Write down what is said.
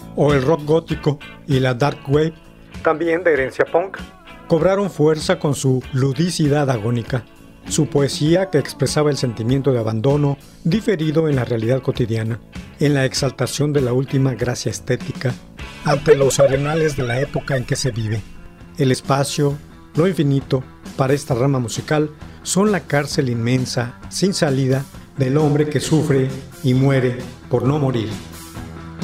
o el rock gótico y la dark wave, también de herencia punk, cobraron fuerza con su ludicidad agónica, su poesía que expresaba el sentimiento de abandono diferido en la realidad cotidiana, en la exaltación de la última gracia estética ante los arenales de la época en que se vive. El espacio, lo infinito, para esta rama musical, son la cárcel inmensa, sin salida, del hombre que sufre y muere por no morir.